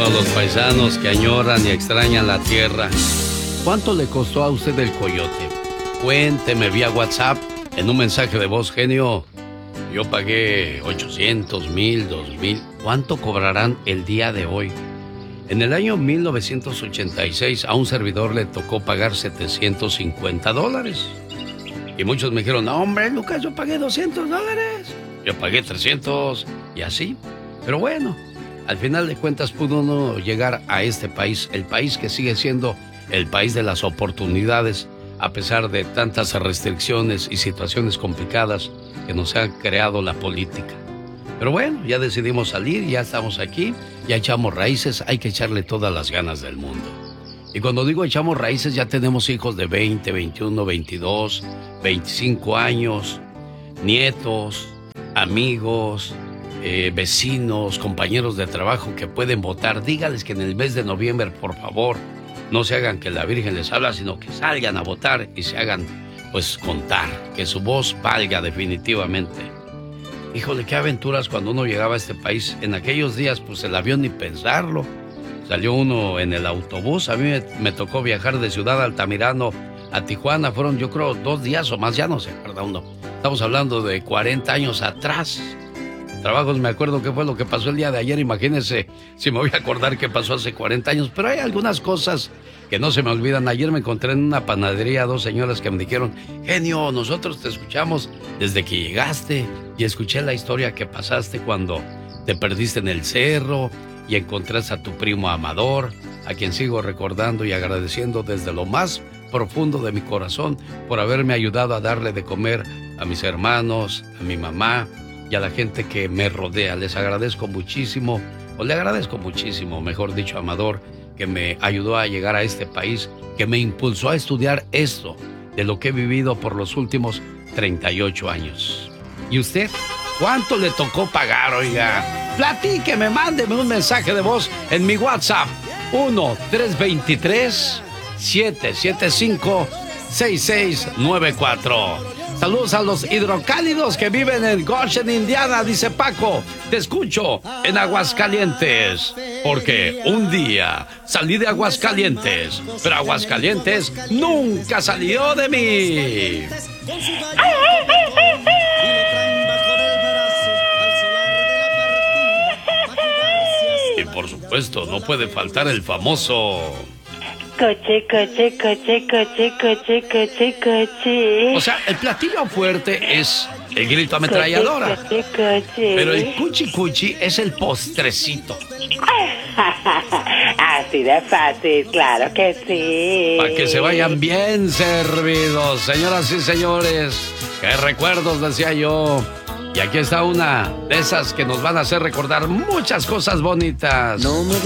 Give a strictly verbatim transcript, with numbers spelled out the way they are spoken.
todos los paisanos que añoran y extrañan la tierra. ¿Cuánto le costó a usted el coyote? Cuénteme vía WhatsApp en un mensaje de voz, genio. Yo pagué ochocientos, mil, dos mil. ¿Cuánto cobrarán el día de hoy? En el año mil novecientos ochenta y seis a un servidor le tocó pagar setecientos cincuenta dólares. Y muchos me dijeron, no, hombre, Lucas, yo pagué doscientos dólares. Yo pagué trescientos y así. Pero bueno, al final de cuentas pudo uno llegar a este país, el país que sigue siendo el país de las oportunidades, a pesar de tantas restricciones y situaciones complicadas que nos ha creado la política. Pero bueno, ya decidimos salir, ya estamos aquí, ya echamos raíces, hay que echarle todas las ganas del mundo. Y cuando digo echamos raíces, ya tenemos hijos de veinte, veintiuno, veintidós, veinticinco años, nietos, amigos, eh, vecinos, compañeros de trabajo que pueden votar. Dígales que en el mes de noviembre, por favor, no se hagan que la Virgen les habla, sino que salgan a votar y se hagan, pues, contar, que su voz valga definitivamente. Híjole, qué aventuras cuando uno llegaba a este país. En aquellos días, pues, el avión ni pensarlo. Salió uno en el autobús. A mí me, me tocó viajar de Ciudad Altamirano a Tijuana. Fueron, yo creo, dos días o más, ya no se acuerda uno. Estamos hablando de cuarenta años atrás. Trabajos, me acuerdo qué fue lo que pasó el día de ayer. Imagínense si me voy a acordar qué pasó hace cuarenta años. Pero hay algunas cosas que no se me olvidan. Ayer me encontré en una panadería dos señoras que me dijeron, genio, nosotros te escuchamos desde que llegaste y escuché la historia que pasaste cuando te perdiste en el cerro y encontraste a tu primo Amador, a quien sigo recordando y agradeciendo desde lo más profundo de mi corazón por haberme ayudado a darle de comer a mis hermanos, a mi mamá y a la gente que me rodea. Les agradezco muchísimo, o le agradezco muchísimo, mejor dicho, a Amador, que me ayudó a llegar a este país, que me impulsó a estudiar esto, de lo que he vivido por los últimos treinta y ocho años. ¿Y usted? ¿Cuánto le tocó pagar, oiga? Platíqueme, mándeme un mensaje de voz en mi WhatsApp, uno tres dos tres, siete siete cinco, seis seis nueve cuatro. Saludos a los hidrocálidos que viven en Goshen, Indiana, dice Paco. Te escucho en Aguascalientes, porque un día salí de Aguascalientes, pero Aguascalientes nunca salió de mí. Y por supuesto, no puede faltar el famoso... Coche, coche, coche, coche, coche, coche, coche. O sea, el platillo fuerte es el grito ametralladora. Coche, coche, coche. Pero el cuchi cuchi es el postrecito. Así de fácil, claro que sí. Para que se vayan bien servidos, señoras y señores. Qué recuerdos, decía yo. Y aquí está una de esas que nos van a hacer recordar muchas cosas bonitas. No me